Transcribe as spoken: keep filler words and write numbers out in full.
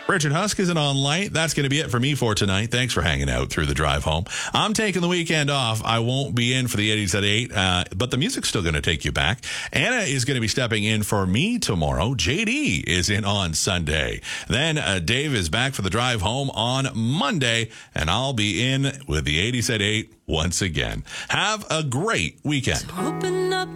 Richard Husk isn't on light. That's going to be it for me for tonight. Thanks for hanging out through the drive home. I'm taking the weekend off. I won't be in for the eighties at eight, uh, but the music's still going to take you back. Anna is going to be stepping in for me tomorrow. J D is in on Sunday. Then uh, Dave is back for the drive home on Monday, and I'll be in with the eighties at eight once again. Have a great weekend. Open up